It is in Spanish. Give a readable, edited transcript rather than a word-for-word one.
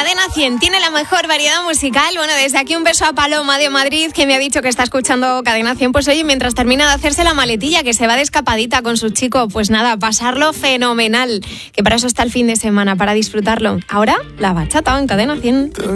Cadena 100 tiene la mejor variedad musical. Bueno, desde aquí un beso a Paloma de Madrid, que me ha dicho que está escuchando Cadena 100. Pues oye, mientras termina de hacerse la maletilla, que se va de escapadita con su chico, pues nada, pasarlo fenomenal. Que para eso está el fin de semana, para disfrutarlo. Ahora, la bachata en Cadena 100.